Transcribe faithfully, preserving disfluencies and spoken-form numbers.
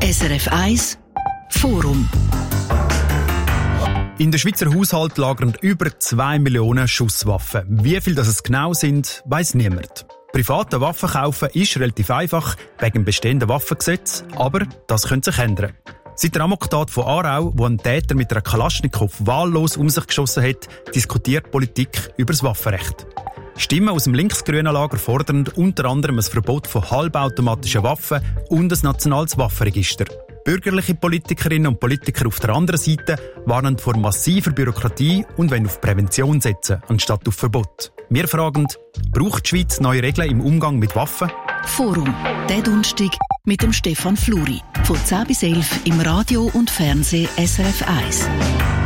S R F eins Forum. In den Schweizer Haushalt lagern über zwei Millionen Schusswaffen. Wie viel das es genau sind, weiss niemand. Private Waffen kaufen ist relativ einfach, wegen dem bestehenden Waffengesetz, aber das könnte sich ändern. Seit der Amoktat von Aarau, wo ein Täter mit einer Kalaschnikow wahllos um sich geschossen hat, diskutiert die Politik über das Waffenrecht. Stimmen aus dem linksgrünen Lager fordern unter anderem ein Verbot von halbautomatischen Waffen und ein nationales Waffenregister. Bürgerliche Politikerinnen und Politiker auf der anderen Seite warnen vor massiver Bürokratie und wollen auf Prävention setzen, anstatt auf Verbot. Wir fragen, braucht die Schweiz neue Regeln im Umgang mit Waffen? Forum, der Donnerstag mit dem Stefan Fluri. Von zehn bis elf im Radio und Fernsehen S R F eins.